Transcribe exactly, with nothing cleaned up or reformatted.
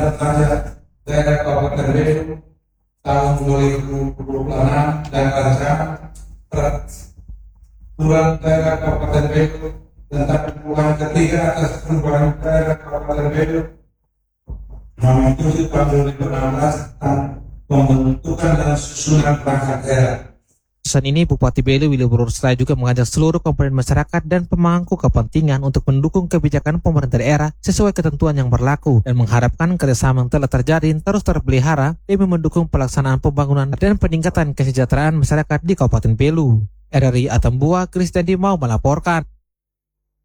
terhadap daerah Kabupaten Belu tahun dua ribu dua puluh enam dan rancangan peraturan daerah Kabupaten Belu tentang perubahan ketiga atas perubahan daerah Kabupaten Belu nomor tujuh tahun dua ribu enam belas tentang pembentukan dan susunan perangkat daerah. Pesan ini Bupati Belu Willy Bururslaya juga mengajak seluruh komponen masyarakat dan pemangku kepentingan untuk mendukung kebijakan pemerintah daerah sesuai ketentuan yang berlaku dan mengharapkan kerjasama yang telah terjalin terus terpelihara demi mendukung pelaksanaan pembangunan dan peningkatan kesejahteraan masyarakat di Kabupaten Belu. R R I Atambua, Krisdayanti mau melaporkan.